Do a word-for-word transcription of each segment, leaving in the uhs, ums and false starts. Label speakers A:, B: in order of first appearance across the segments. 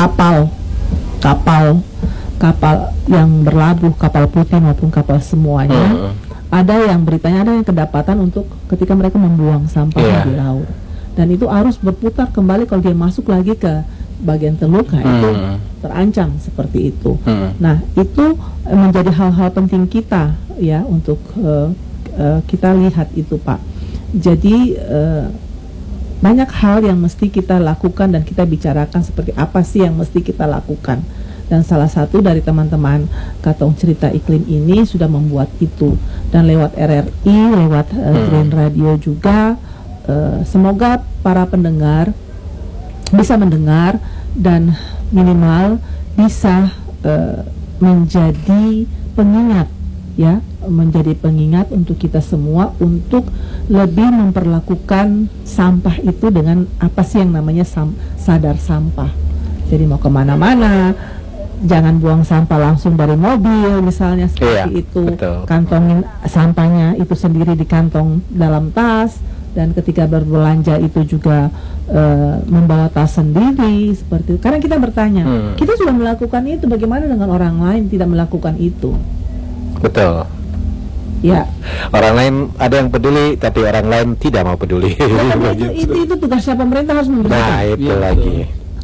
A: kapal kapal kapal yang berlabuh, kapal putih maupun kapal semuanya, uh. ada yang beritanya ada yang kedapatan untuk ketika mereka membuang sampah yeah. di laut, dan itu harus berputar kembali kalau dia masuk lagi ke bagian teluk, nah, hmm. itu terancam seperti itu. Hmm. Nah, itu menjadi hal-hal penting kita ya untuk uh, uh, kita lihat itu, Pak. Jadi uh, banyak hal yang mesti kita lakukan dan kita bicarakan seperti apa sih yang mesti kita lakukan. Dan salah satu dari teman-teman Katong Cerita Iklim ini sudah membuat itu, dan lewat R R I, lewat uh, hmm. Green Radio juga. Uh, semoga para pendengar bisa mendengar dan minimal bisa uh, menjadi pengingat ya, menjadi pengingat untuk kita semua untuk lebih memperlakukan sampah itu dengan apa sih yang namanya sam sadar sampah. Jadi mau kemana-mana jangan buang sampah langsung dari mobil misalnya seperti iya, itu, betul. Kantongin sampahnya itu sendiri di kantong dalam tas, dan ketika berbelanja itu juga uh, membawa tas sendiri seperti itu. Karena kita bertanya, hmm. kita sudah melakukan itu, bagaimana dengan orang lain tidak melakukan itu?
B: Betul.
A: Ya.
B: Orang lain ada yang peduli, tapi orang lain tidak mau peduli.
A: Ya, itu, itu, itu tugasnya pemerintah harus memberikan.
B: Nah itu ya, lagi.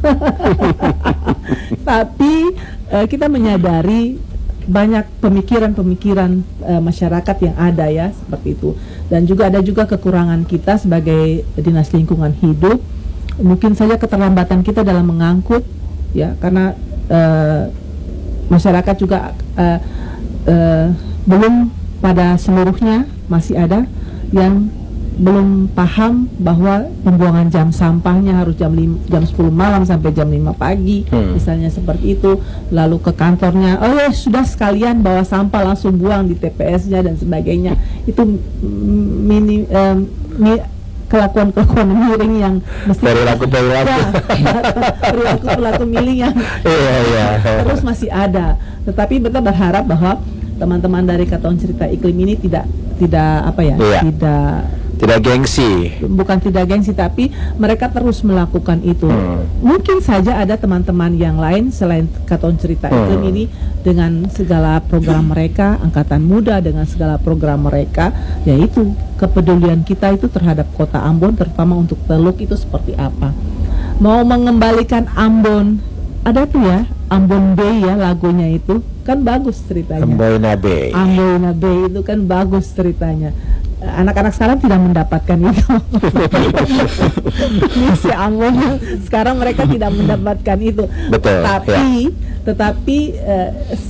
A: Tapi uh, kita menyadari banyak pemikiran-pemikiran uh, masyarakat yang ada ya seperti itu, dan juga ada juga kekurangan kita sebagai dinas lingkungan hidup, mungkin saja keterlambatan kita dalam mengangkut ya, karena uh, masyarakat juga uh, uh, belum pada seluruhnya, masih ada yang belum paham bahwa pembuangan jam sampahnya harus jam lima, jam sepuluh malam sampai jam lima pagi, hmm. misalnya seperti itu. Lalu ke kantornya, oh ya sudah sekalian bawa sampah langsung buang di T P S-nya dan sebagainya. Itu mini um, mi, kelakuan-kelakuan miring yang mesti
B: perilaku-perilaku
A: ya, perilaku-perilaku miring yang
B: iya, iya.
A: terus masih ada. Tetapi kita berharap bahwa teman-teman dari Katong Cerita Iklim ini tidak tidak apa ya,
B: iya.
A: tidak
B: tidak gengsi,
A: bukan tidak gengsi, tapi mereka terus melakukan itu. Hmm. Mungkin saja ada teman-teman yang lain selain Katong Cerita Iklim hmm. ini dengan segala program mereka, Angkatan Muda dengan segala program mereka, yaitu kepedulian kita itu terhadap Kota Ambon, terutama untuk Teluk itu seperti apa. Mau mengembalikan Ambon, ada tuh ya Ambon Bay ya, lagunya itu kan bagus ceritanya.
B: Amboina Bay.
A: Amboina Bay itu kan bagus ceritanya. Anak-anak sekarang tidak mendapatkan itu. Misi Ambon sekarang mereka tidak mendapatkan itu.
B: Betul.
A: Tetapi, ya. tetapi uh,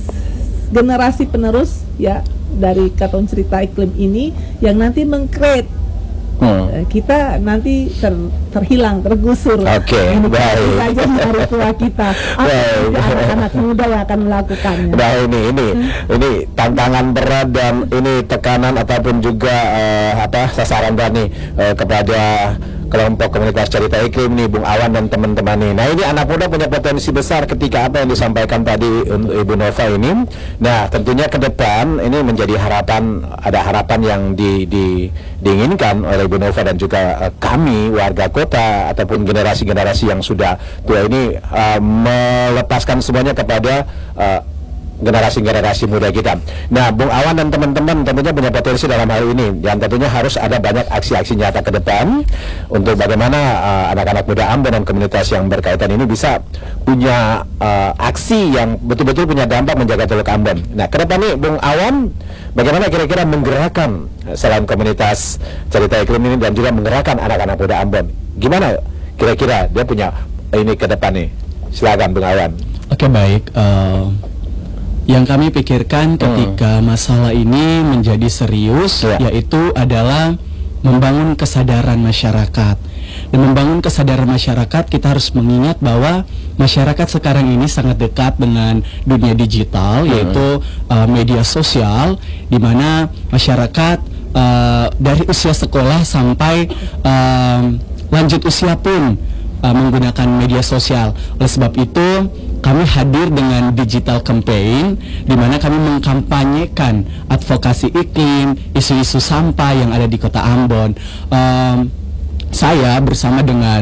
A: generasi penerus ya dari Katong Cerita Iklim ini yang nanti meng-create. Hmm. Kita nanti ter, terhilang, tergusur.
B: Oke, okay, baik.
A: Saja dari tua kita. Anak-anak muda yang akan melakukannya.
B: Nah ini, ini, hmm. ini tantangan berat dan ini tekanan ataupun juga uh, apa sasaran nih uh, kepada kelompok komunitas cerita iklim nih, Bung Awan dan teman-teman nih. Nah ini anak muda punya potensi besar ketika apa yang disampaikan tadi untuk Ibu Nova ini. Nah tentunya ke depan ini menjadi harapan, ada harapan yang di, di, diinginkan oleh Ibu Nova dan juga uh, kami warga kota ataupun generasi-generasi yang sudah tua ini uh, melepaskan semuanya kepada uh, generasi-generasi muda kita. Nah, Bung Awan dan teman-teman tentunya punya potensi dalam hal ini, dan tentunya harus ada banyak aksi-aksi nyata ke depan untuk bagaimana uh, anak-anak muda Ambon dan komunitas yang berkaitan ini bisa punya uh, aksi yang betul-betul punya dampak menjaga Teluk Ambon. Nah, ke depan nih, Bung Awan, bagaimana kira-kira menggerakkan selain komunitas cerita iklim ini dan juga menggerakkan anak-anak muda Ambon? Gimana kira-kira dia punya ini ke depan nih? Silakan, Bung Awan.
C: Oke, baik. Uh... Yang kami pikirkan ketika hmm. masalah ini menjadi serius, ya. yaitu adalah membangun kesadaran masyarakat. Dan membangun kesadaran masyarakat, kita harus mengingat bahwa masyarakat sekarang ini sangat dekat dengan dunia digital, hmm. yaitu uh, media sosial, di mana masyarakat uh, dari usia sekolah sampai uh, lanjut usia pun uh, menggunakan media sosial. Oleh sebab itu, kami hadir dengan digital campaign di mana kami mengkampanyekan advokasi iklim, isu-isu sampah yang ada di Kota Ambon. Um, saya bersama dengan